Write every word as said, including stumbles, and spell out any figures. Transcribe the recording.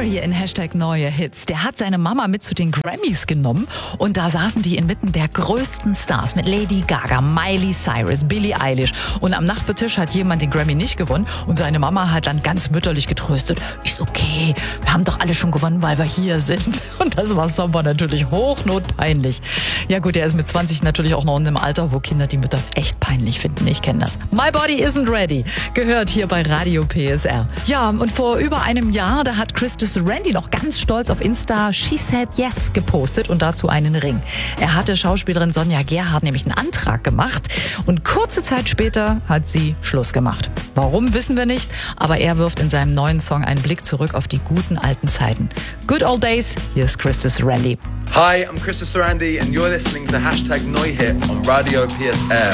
hier in Hashtag Neue Hits. Der hat seine Mama mit zu den Grammys genommen und da saßen die inmitten der größten Stars mit Lady Gaga, Miley Cyrus, Billie Eilish. Und am Nachbartisch hat jemand den Grammy nicht gewonnen und seine Mama hat dann ganz mütterlich getröstet. Ist okay, wir haben doch alle schon gewonnen, weil wir hier sind. Und das war Samba natürlich hochnotpeinlich. Ja gut, er ist mit zwanzig natürlich auch noch in einem Alter, wo Kinder die Mütter echt peinlich finden. Ich kenne das. My Body Isn't Ready gehört hier bei Radio P S R. Ja, und vor über einem Jahr, da hat Christus Randy noch ganz stolz auf Insta She Said Yes gepostet und dazu einen Ring. Er hatte Schauspielerin Sonja Gerhardt nämlich einen Antrag gemacht und kurze Zeit später hat sie Schluss gemacht. Warum, wissen wir nicht, aber er wirft in seinem neuen Song einen Blick zurück auf die guten alten Zeiten. Good Old Days, hier ist Christus Randy. Hi, I'm Christus Randy and you're listening to Hashtag Neuhit on Radio P S R.